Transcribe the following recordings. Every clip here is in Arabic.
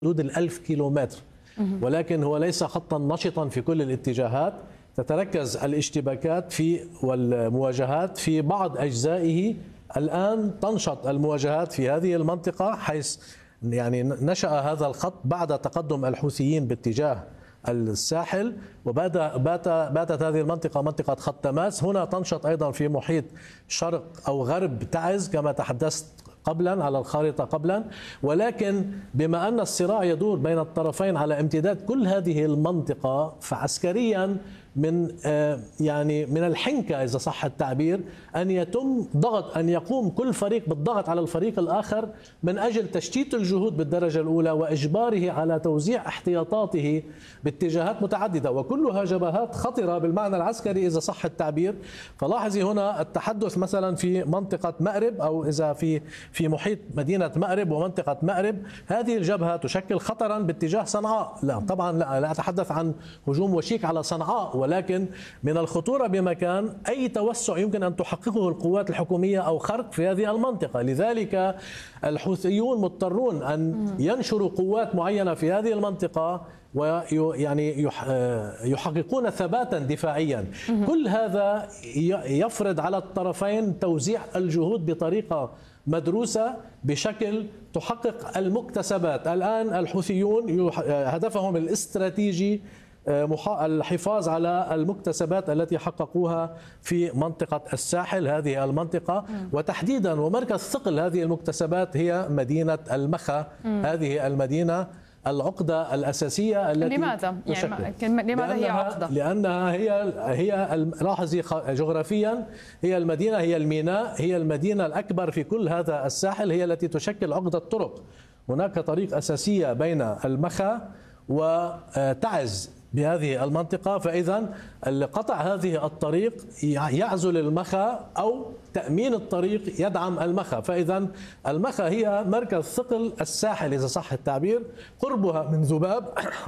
حدود 1000 كيلومتر، ولكن هو ليس خطا نشطا في كل الاتجاهات. تتركز الاشتباكات والمواجهات في بعض أجزائه. الآن تنشط المواجهات في هذه المنطقة، حيث نشأ هذا الخط بعد تقدم الحوثيين باتجاه الساحل، وباتت هذه المنطقة منطقة خط تماس. هنا تنشط أيضا في محيط شرق أو غرب تعز كما تحدثت قبلا على الخارطة قبلا، ولكن بما أن الصراع يدور بين الطرفين على امتداد كل هذه المنطقة، فعسكريا من الحنكة إذا صح التعبير أن يتم ضغط، أن يقوم كل فريق بالضغط على الفريق الآخر من أجل تشتيت الجهود بالدرجة الأولى وإجباره على توزيع احتياطاته باتجاهات متعددة، وكلها جبهات خطرة بالمعنى العسكري إذا صح التعبير. فلاحظي هنا التحدث مثلا في منطقة مأرب، أو إذا في محيط مدينة مأرب ومنطقة مأرب، هذه الجبهة تشكل خطرا باتجاه صنعاء. لا طبعا لا أتحدث عن هجوم وشيك على صنعاء، ولكن من الخطورة بمكان أي توسع يمكن أن تحققه القوات الحكومية أو خرق في هذه المنطقة. لذلك الحوثيون مضطرون أن ينشروا قوات معينة في هذه المنطقة يحققون ثباتا دفاعيا. كل هذا يفرض على الطرفين توزيع الجهود بطريقة مدروسة بشكل تحقق المكتسبات. الآن الحوثيون هدفهم الاستراتيجي الحفاظ على المكتسبات التي حققوها في منطقة الساحل، هذه المنطقة، وتحديدا ومركز ثقل هذه المكتسبات هي مدينة المخا. هذه المدينة العقدة الأساسية التي لماذا؟ لماذا هي عقدة؟ لأنها هي لاحظي جغرافيا هي المدينة، هي الميناء، هي المدينة الأكبر في كل هذا الساحل، هي التي تشكل عقدة طرق. هناك طريق أساسية بين المخا وتعز بهذه المنطقة، فإذا قطع هذه الطريق يعزل المخا أو تأمين الطريق يدعم المخا. فإذا المخا هي مركز ثقل الساحل إذا صح التعبير، قربها من ذباب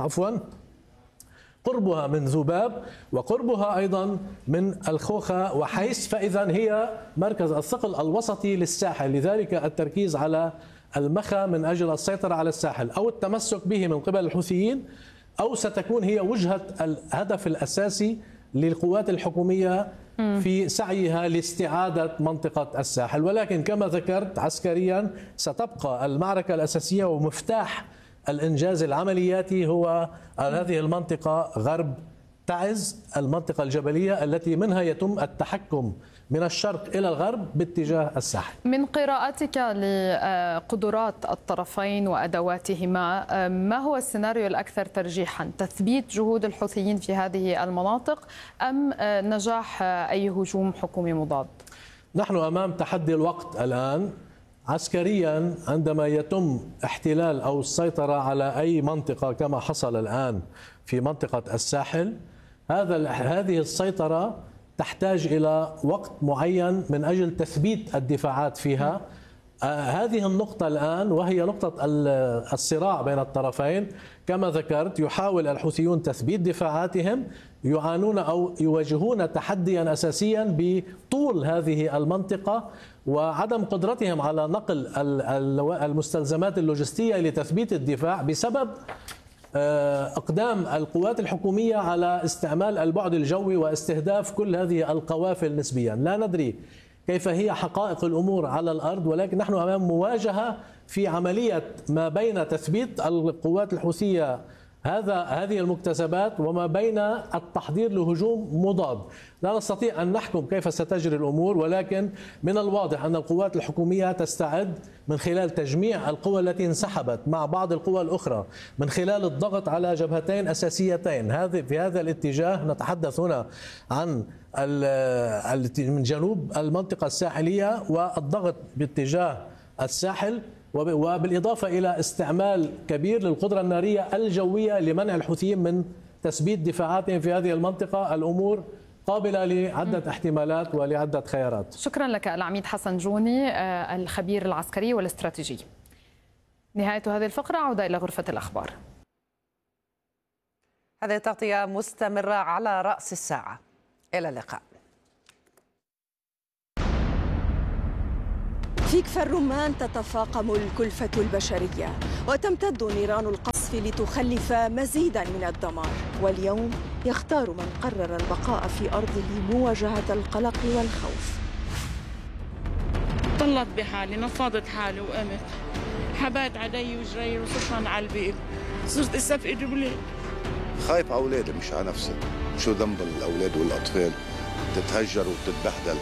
قربها من ذباب وقربها أيضا من الخوخة وحيس، فإذا هي مركز الثقل الوسطي للساحل. لذلك التركيز على المخا من أجل السيطرة على الساحل أو التمسك به من قبل الحوثيين، أو ستكون هي وجهة الهدف الأساسي للقوات الحكومية في سعيها لاستعادة منطقة الساحل. ولكن كما ذكرت عسكريا ستبقى المعركة الأساسية ومفتاح الإنجاز العملياتي هو هذه المنطقة غرب تعز، المنطقة الجبلية التي منها يتم التحكم من الشرق إلى الغرب باتجاه الساحل. من قراءتك لقدرات الطرفين وأدواتهما، ما هو السيناريو الأكثر ترجيحا؟ تثبيت جهود الحوثيين في هذه المناطق أم نجاح أي هجوم حكومي مضاد؟ نحن أمام تحدي الوقت الآن. عسكريا عندما يتم احتلال أو السيطرة على أي منطقة كما حصل الآن في منطقة الساحل، هذه السيطرة تحتاج إلى وقت معين من أجل تثبيت الدفاعات فيها. هذه النقطة الآن وهي نقطة الصراع بين الطرفين. كما ذكرت يحاول الحوثيون تثبيت دفاعاتهم، يعانون أو يواجهون تحديا أساسيا بطول هذه المنطقة وعدم قدرتهم على نقل المستلزمات اللوجستية لتثبيت الدفاع بسبب أقدام القوات الحكومية على استعمال البعد الجوي واستهداف كل هذه القوافل نسبيا. لا ندري كيف هي حقائق الأمور على الأرض، ولكن نحن أمام مواجهة في عملية ما بين تثبيت القوات الحوثية هذه المكتسبات وما بين التحضير لهجوم مضاد. لا نستطيع أن نحكم كيف ستجري الأمور، ولكن من الواضح أن القوات الحكومية تستعد من خلال تجميع القوى التي انسحبت مع بعض القوى الأخرى، من خلال الضغط على جبهتين أساسيتين. في هذا الاتجاه نتحدث هنا عن من جنوب المنطقة الساحلية والضغط باتجاه الساحل، وبالإضافة إلى استعمال كبير للقدرة النارية الجوية لمنع الحوثيين من تثبيت دفاعاتهم في هذه المنطقة. الأمور قابلة لعدة احتمالات ولعدة خيارات. شكرا لك العميد حسن جوني الخبير العسكري والاستراتيجي. نهاية هذه الفقرة، عودة إلى غرفة الأخبار. هذه تغطية مستمرة على رأس الساعة. إلى اللقاء. في كفر الرمان تتفاقم الكلفة البشرية وتمتد نيران القصف لتخلف مزيدا من الدمار، واليوم يختار من قرر البقاء في أرضه مواجهة القلق والخوف. طلعت بحالي، نفضت حالي وقمت، حبات علي وجري وصرت على البيت، صرت استفقد ولاد. خايف على أولادي مش على نفسي. شو ذنب الأولاد والأطفال تتهجر وتتبهدل؟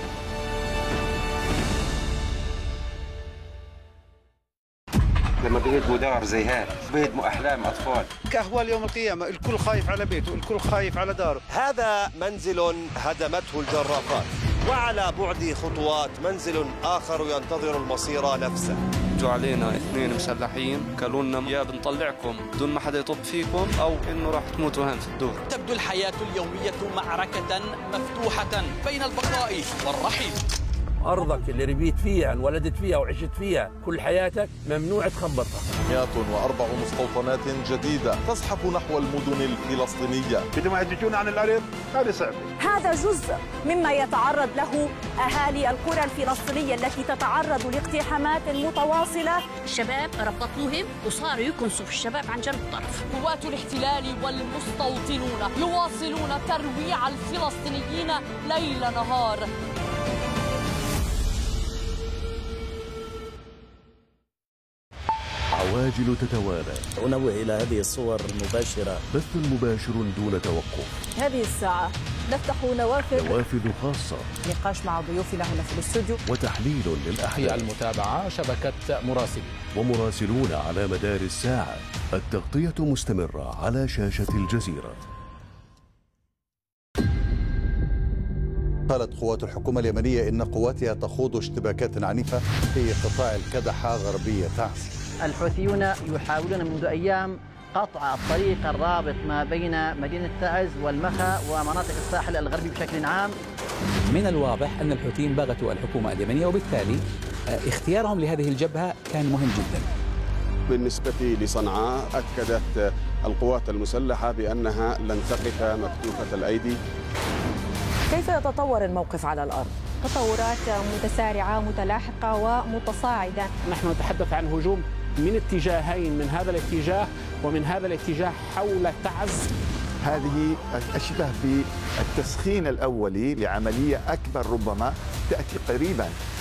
لما بيهدموا دار زي هاد بيهدموا أحلام أطفال. كهوة يوم القيامة الكل خايف على بيته، الكل خايف على داره. هذا منزل هدمته الجرافات، وعلى بعد خطوات منزل آخر ينتظر المصير نفسه. جو علينا 2 مسلحين قالوا لنا يا بنطلعكم بدون ما حدا يطب فيكم أو إنه راح تموتوا هان في الدور. تبدو الحياة اليومية معركة مفتوحة بين البقاء والرحيل. أرضك اللي ربيت فيها انولدت فيها وعشت فيها كل حياتك ممنوع تخبطها. 104 مستوطنات جديدة تزحف نحو المدن الفلسطينية. بدهم يحدثونا عن العرب هذا صعب. هذا جزء مما يتعرض له أهالي القرى الفلسطينية التي تتعرض لاقتحامات متواصلة. الشباب ربطوهم وصاروا يكنسوا في الشباب عن جنب الطرف. قوات الاحتلال والمستوطنون يواصلون ترويع الفلسطينيين ليل نهار. عواجل تتوالى. أنوه إلى هذه الصور المباشرة. بث مباشر دون توقف. هذه الساعة نفتح نوافذ خاصة. نقاش مع ضيوفنا هنا في الاستوديو. وتحليل للأحداث. في المتابعة شبكة مراسلين. ومراسلون على مدار الساعة. التغطية مستمرة على شاشة الجزيرة. قالت قوات الحكومة اليمنية إن قواتها تخوض اشتباكات عنيفة في قطاع الكدحة غربية تعز. الحوثيون يحاولون منذ أيام قطع الطريق الرابط ما بين مدينة تعز والمخا ومناطق الساحل الغربي بشكل عام. من الواضح أن الحوثيين بغتوا الحكومة اليمنية وبالتالي اختيارهم لهذه الجبهة كان مهم جدا. بالنسبة لصنعاء أكدت القوات المسلحة بأنها لن تقف مكتوفة الأيدي. كيف يتطور الموقف على الأرض؟ تطورات متسارعة متلاحقة ومتصاعدة. نحن نتحدث عن هجوم من اتجاهين، من هذا الاتجاه ومن هذا الاتجاه حول تعز. هذه أشبه بالتسخين الأولي لعملية أكبر ربما تأتي قريبا